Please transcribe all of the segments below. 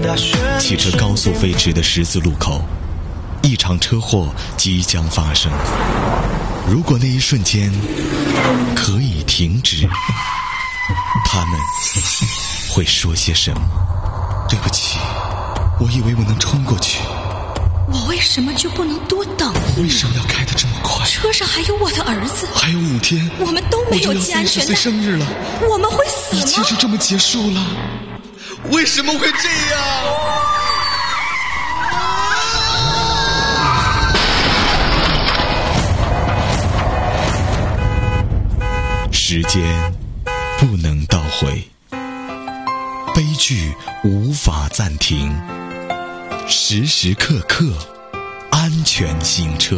汽车高速飞驰的十字路口，一场车祸即将发生。如果那一瞬间可以停止，他们会说些什么？对不起，我以为我能冲过去。 我为什么就不能多等一秒？ 为什么要开得这么快？ 车上还有我的儿子， 还有5天， 我们都没有系安全带。 我就要30岁生日了， 我们会死吗？ 一切就这么结束了？为什么会这样？时间不能倒回，悲剧无法暂停，时时刻刻安全行车。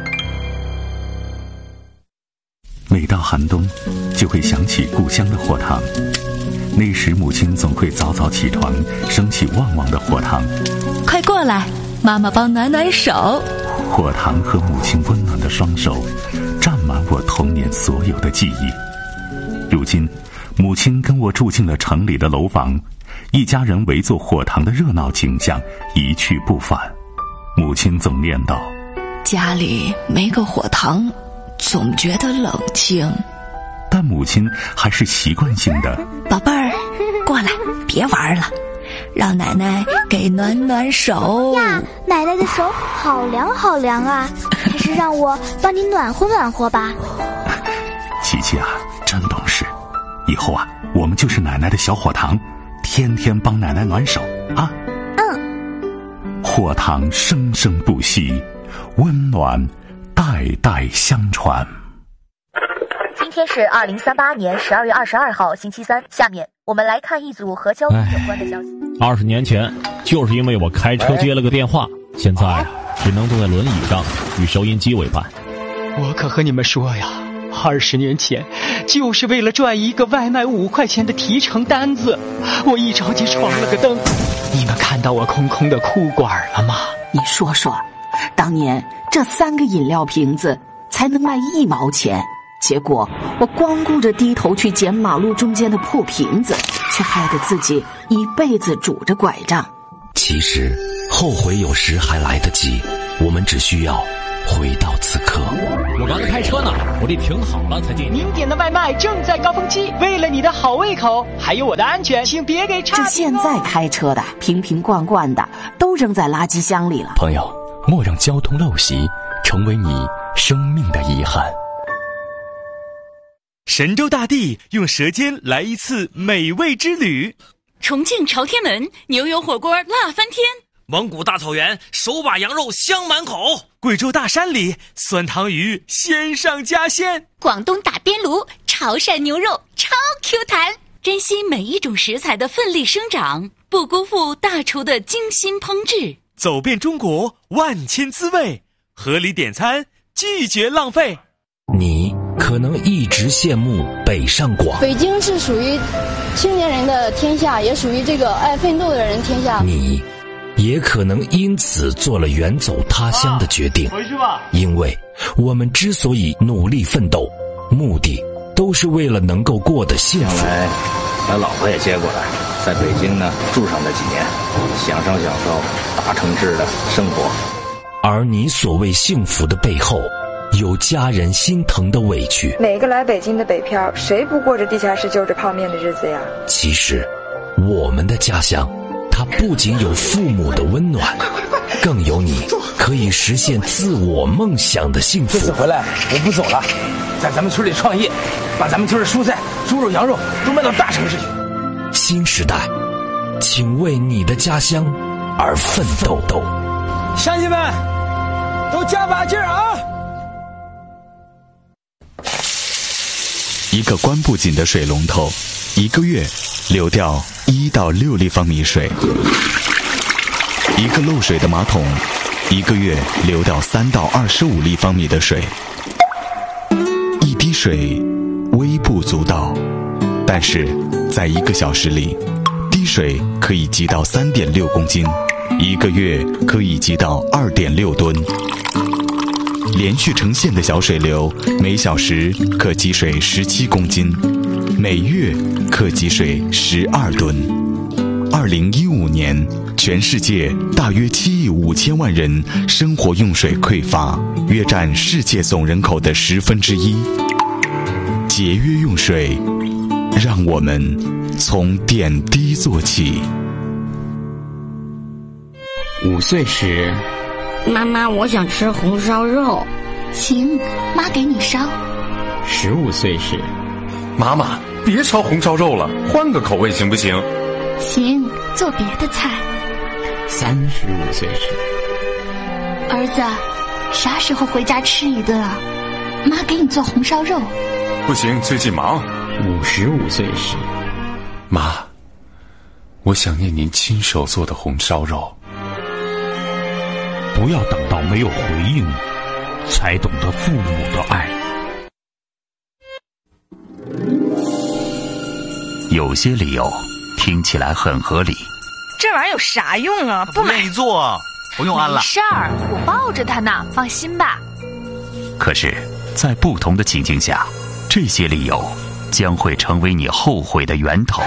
每到寒冬，就会想起故乡的火塘。那时母亲总会早早起床，升起旺旺的火塘。 快过来，妈妈帮暖暖手。 火塘和母亲温暖的双手，占满我童年所有的记忆。如今，母亲跟我住进了城里的楼房，一家人围坐火塘的热闹景象一去不返。母亲总念叨： 家里没个火塘，总觉得冷清。 但母亲还是习惯性的： 宝贝儿，过来，别玩了，让奶奶给暖暖手呀。奶奶的手好凉好凉啊，还是让我帮你暖和暖和吧。 琪琪啊，真懂事，以后啊，我们就是奶奶的小火塘，天天帮奶奶暖手啊。火塘生生不息，温暖代代相传。 今天是2038年12月22号星期三，下面我们来看一组和交通有关的消息。 20年前，就是因为我开车接了个电话，现在只能坐在轮椅上与收音机为伴。 我可和你们说呀，20年前就是为了赚一个外卖5块钱的提成单子，我一着急闯了个灯。你们看到我空空的裤管了吗？ 你说说，当年这3个饮料瓶子才能卖1毛钱，结果我光顾着低头去捡马路中间的破瓶子，却害得自己一辈子拄着拐杖。 其实后悔有时还来得及，我们只需要回到此刻。 我刚才开车呢，我得停好了才进。 您点的外卖正在高峰期，为了你的好胃口，还有我的安全，请别给差评哦。 这现在开车的瓶瓶罐罐的都扔在垃圾箱里了。 朋友，莫让交通陋习成为你生命的遗憾。 神州大地用舌尖来一次美味之旅。 重庆朝天门牛油火锅辣翻天， 蒙古大草原手把羊肉香满口， 贵州大山里酸汤鱼鲜上加鲜， 广东打边炉潮汕牛肉超 Q 弹。珍惜每一种食材的奋力生长，不辜负大厨的精心烹制。 走遍中国万千滋味，合理点餐，拒绝浪费。 你可能一直羡慕北上广， 北京是属于青年人的天下，也属于这个爱奋斗的人天下。 你也可能因此做了远走他乡的决定， 回去吧。 因为我们之所以努力奋斗，目的都是为了能够过得幸福。 将来把老婆也接过来，在北京呢住上那几年，享受大城市的生活。 而你所谓幸福的背后，有家人心疼的委屈。 每个来北京的北漂，谁不过着地下室就着泡面的日子呀？ 其实我们的家乡，它不仅有父母的温暖，更有你可以实现自我梦想的幸福。 这次回来我不走了，在咱们村里创业，把咱们村的蔬菜、猪肉、羊肉都卖到大城市去。 新时代，请为你的家乡而奋斗。 乡亲们，都加把劲儿啊！ 一个关不紧的水龙头，1个月流掉1到6立方米水；一个漏水的马桶，1个月流掉3到25立方米的水。一滴水微不足道，但是在1个小时里，滴水可以积到3.6公斤，1个月可以积到2.6吨。连续成线的小水流，每小时可积水17公斤，每月可积水12吨。2015年， 全世界大约7亿5千万人生活用水匮乏，约占世界总人口的1/10。节约用水，让我们从点滴做起。 5岁时， 妈妈，我想吃红烧肉。 行，妈给你烧。 15岁时， 妈妈，别烧红烧肉了，换个口味行不行？ 行，做别的菜。 35岁时， 儿子，啥时候回家吃一顿啊？妈给你做红烧肉。 不行，最近忙。 55岁时， 妈，我想念您亲手做的红烧肉。 不要等到没有回应，才懂得父母的爱。 有些理由听起来很合理。 这玩意儿有啥用啊？不买。 愿意做，不用安了。 没事儿，我抱着它呢，放心吧。 可是，在不同的情境下，这些理由将会成为你后悔的源头。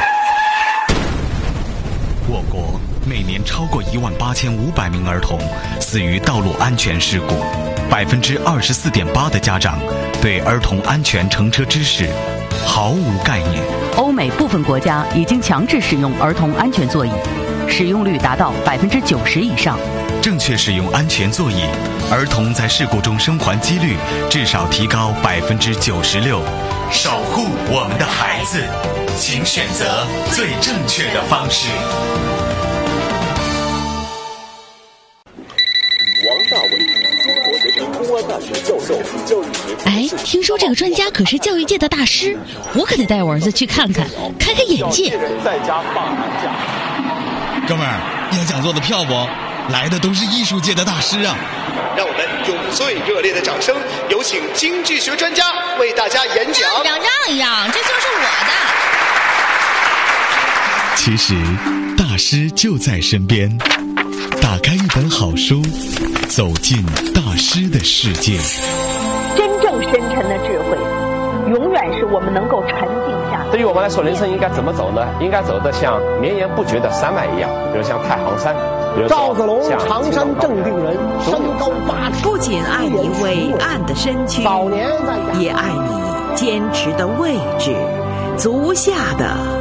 我国每年超过18500名儿童死于道路安全事故，24.8%的家长对儿童安全乘车知识毫无概念。 欧美部分国家已经强制使用儿童安全座椅，使用率达到90%以上。 正确使用安全座椅，儿童在事故中生还几率至少提高96%。守护我们的孩子，请选择最正确的方式。 王大伟，中国人民公安大学教授，教育学。 哎，听说这个专家可是教育界的大师，我可得带我儿子去看看，开开眼界。 在家放寒假。 哥们儿，要讲座的票不？来的都是艺术界的大师啊！ 让我们用最热烈的掌声，有请经济学专家为大家演讲。 让一让，这就是我的。其实，大师就在身边。打开一本好书，走进大师的世界。 真正深沉的智慧，永远是我们能够沉静下。 对于我们来说，人生应该怎么走呢？应该走得像绵延不绝的山脉一样，比如像太行山。 赵子龙，常山正定人，身高8尺。 不仅爱你伟岸的身躯， 早年也爱你坚持的位置，足下的